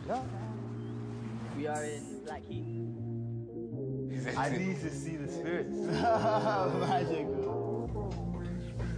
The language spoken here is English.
We are in Blackheath. I need to see the spirits. Magic.